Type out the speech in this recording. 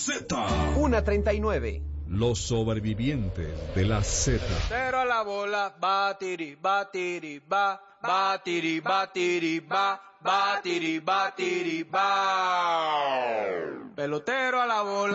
Z. 1:39. Los sobrevivientes de la Z. Pelotero a la bola, batiri, batiri, ba, batiri, batiri, ba, batiri, batiri, ba. Pelotero a la bola.